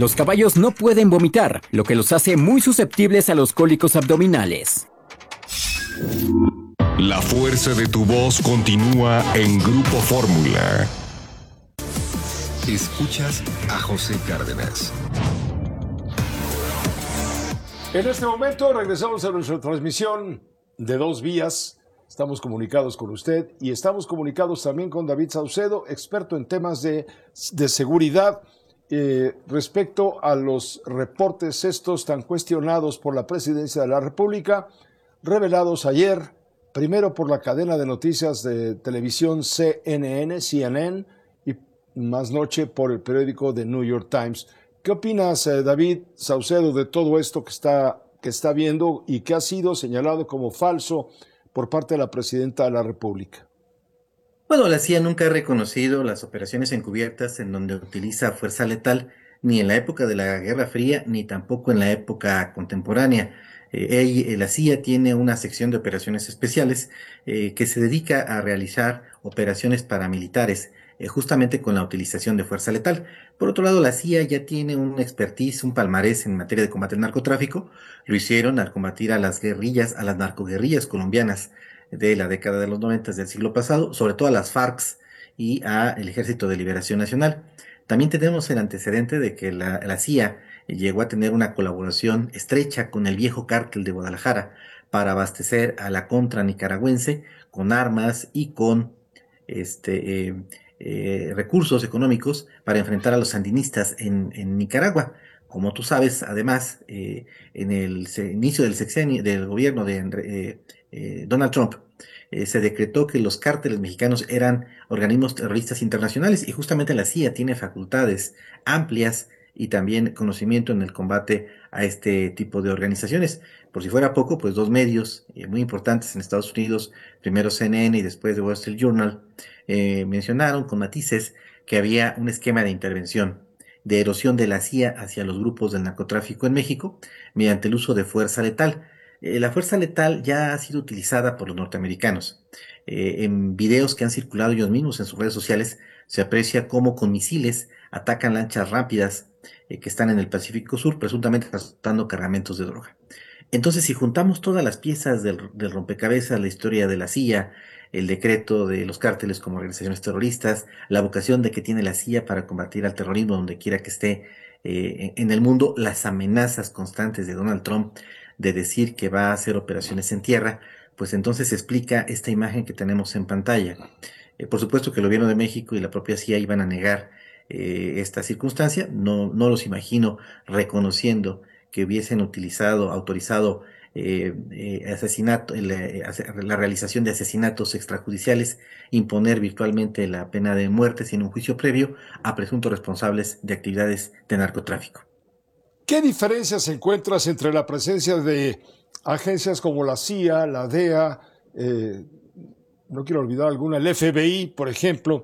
Los caballos no pueden vomitar, lo que los hace muy susceptibles a los cólicos abdominales. La fuerza de tu voz continúa en Grupo Fórmula. Escuchas a José Cárdenas. En este momento regresamos a nuestra transmisión de 2 vías. Estamos comunicados con usted y estamos comunicados también con David Saucedo, experto en temas de seguridad, respecto a los reportes estos tan cuestionados por la Presidencia de la República, revelados ayer, primero por la cadena de noticias de televisión CNN, y más noche por el periódico The New York Times. ¿Qué opinas, David Saucedo, de todo esto que está viendo y que ha sido señalado como falso por parte de la Presidenta de la República? Bueno, la CIA nunca ha reconocido las operaciones encubiertas en donde utiliza fuerza letal, ni en la época de la Guerra Fría, ni tampoco en la época contemporánea. La CIA tiene una sección de operaciones especiales que se dedica a realizar operaciones paramilitares, justamente con la utilización de fuerza letal. Por otro lado, la CIA ya tiene un expertise, un palmarés en materia de combate al narcotráfico. Lo hicieron al combatir a las guerrillas, a las narcoguerrillas colombianas de la década de los 90 del siglo pasado, sobre todo a las FARC y al Ejército de Liberación Nacional. También tenemos el antecedente de que la CIA llegó a tener una colaboración estrecha con el viejo cártel de Guadalajara para abastecer a la contra nicaragüense con armas y con recursos económicos para enfrentar a los sandinistas en Nicaragua. Como tú sabes, además, en el inicio del sexenio del gobierno de Donald Trump, se decretó que los cárteles mexicanos eran organismos terroristas internacionales y justamente la CIA tiene facultades amplias y también conocimiento en el combate a este tipo de organizaciones. Por si fuera poco, pues 2 medios muy importantes en Estados Unidos, primero CNN y después The Wall Street Journal, mencionaron con matices que había un esquema de intervención, de erosión de la CIA hacia los grupos del narcotráfico en México mediante el uso de fuerza letal. La fuerza letal ya ha sido utilizada por los norteamericanos. En videos que han circulado ellos mismos en sus redes sociales, se aprecia cómo con misiles atacan lanchas rápidas que están en el Pacífico Sur, presuntamente transportando cargamentos de droga. Entonces, si juntamos todas las piezas del rompecabezas, la historia de la CIA, el decreto de los cárteles como organizaciones terroristas, la vocación de que tiene la CIA para combatir al terrorismo donde quiera que esté en el mundo, las amenazas constantes de Donald Trump de decir que va a hacer operaciones en tierra, pues entonces se explica esta imagen que tenemos en pantalla. Por supuesto que el gobierno de México y la propia CIA iban a negar esta circunstancia. No los imagino reconociendo que hubiesen autorizado asesinato, la realización de asesinatos extrajudiciales, imponer virtualmente la pena de muerte sin un juicio previo a presuntos responsables de actividades de narcotráfico. ¿Qué diferencias encuentras entre la presencia de agencias como la CIA, la DEA, no quiero olvidar alguna, el FBI, por ejemplo,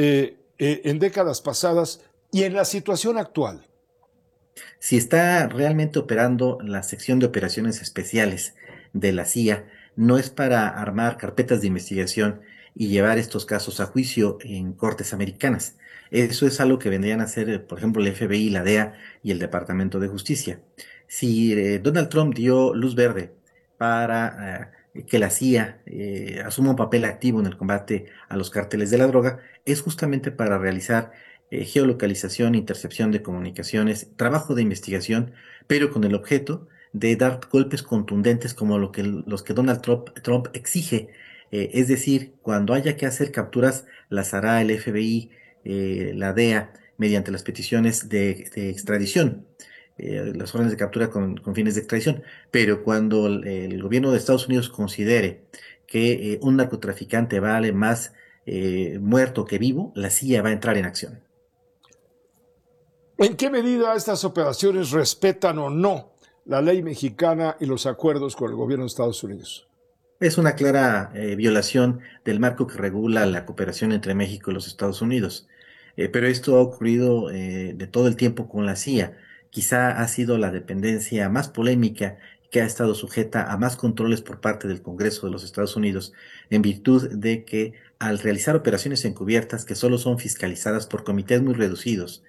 en décadas pasadas y en la situación actual? Si está realmente operando la sección de operaciones especiales de la CIA, no es para armar carpetas de investigación y llevar estos casos a juicio en cortes americanas. Eso es algo que vendrían a hacer, por ejemplo, el FBI, la DEA y el Departamento de Justicia. Si Donald Trump dio luz verde para que la CIA asuma un papel activo en el combate a los cárteles de la droga, es justamente para realizar geolocalización, intercepción de comunicaciones, trabajo de investigación, pero con el objeto de dar golpes contundentes como los que Donald Trump exige. Es decir, cuando haya que hacer capturas, las hará el FBI, la DEA, mediante las peticiones de extradición, las órdenes de captura con fines de extradición. Pero cuando el gobierno de Estados Unidos considere que un narcotraficante vale más muerto que vivo, la CIA va a entrar en acción. ¿En qué medida estas operaciones respetan o no la ley mexicana y los acuerdos con el gobierno de Estados Unidos? Es una clara violación del marco que regula la cooperación entre México y los Estados Unidos. Pero esto ha ocurrido de todo el tiempo con la CIA. Quizá ha sido la dependencia más polémica que ha estado sujeta a más controles por parte del Congreso de los Estados Unidos, en virtud de que al realizar operaciones encubiertas que solo son fiscalizadas por comités muy reducidos,